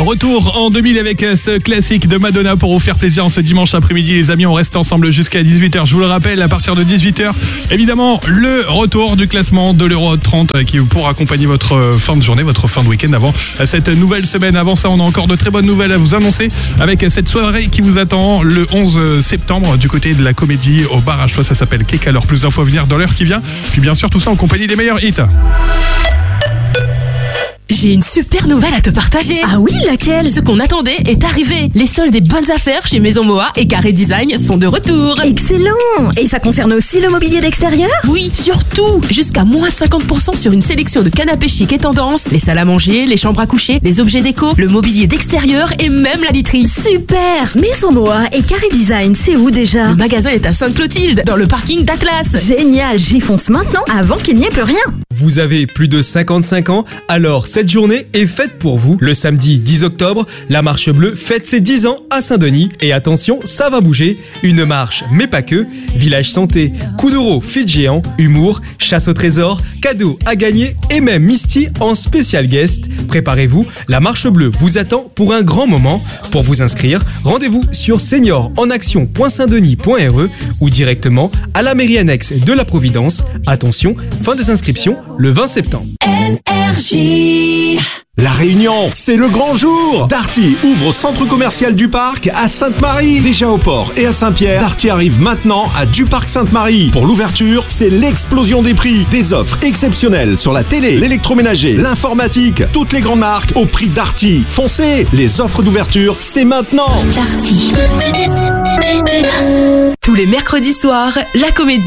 Retour en 2000 avec ce classique de Madonna pour vous faire plaisir en ce dimanche après-midi. Les amis, on reste ensemble jusqu'à 18h. Je vous le rappelle, à partir de 18h, évidemment, le retour du classement de l'Euro 30 qui pour accompagner votre fin de journée, votre fin de week-end avant cette nouvelle semaine. Avant ça, on a encore de très bonnes nouvelles à vous annoncer avec cette soirée qui vous attend le 11 septembre du côté de la Comédie au bar à choix. Ça s'appelle Cake. Alors, plus d'infos à venir dans l'heure qui vient. Puis bien sûr, tout ça en compagnie des meilleurs hits. J'ai une super nouvelle à te partager. Ah oui, laquelle? Ce qu'on attendait est arrivé. Les soldes des bonnes affaires chez Maison Moa et Carré Design sont de retour. Excellent! Et ça concerne aussi le mobilier d'extérieur? Oui, surtout. Jusqu'à moins 50% sur une sélection de canapés chic et tendance, les salles à manger, les chambres à coucher, les objets déco, le mobilier d'extérieur et même la literie. Super! Maison Moa et Carré Design, c'est où déjà? Le magasin est à Sainte-Clotilde, dans le parking d'Atlas. Génial, j'y fonce maintenant avant qu'il n'y ait plus rien. Vous avez plus de 55 ans? Alors cette journée est faite pour vous. Le samedi 10 octobre, la Marche Bleue fête ses 10 ans à Saint-Denis. Et attention, ça va bouger. Une marche, mais pas que. Village santé, coup d'euro, feat géant, humour, chasse au trésor, cadeaux à gagner et même Misty en spécial guest. Préparez-vous, la Marche Bleue vous attend pour un grand moment. Pour vous inscrire, rendez-vous sur seniorenaction.saintdenis.re ou directement à la mairie annexe de la Providence. Attention, fin des inscriptions le 20 septembre. Énergie. La Réunion, c'est le grand jour. Darty ouvre au centre commercial du Parc à Sainte-Marie. Déjà au port et à Saint-Pierre, Darty arrive maintenant à du Parc Sainte-Marie. Pour l'ouverture, c'est l'explosion des prix. Des offres exceptionnelles sur la télé, l'électroménager, l'informatique, toutes les grandes marques au prix Darty. Foncez, les offres d'ouverture, c'est maintenant. Darty. Tous les mercredis soirs, la Comédie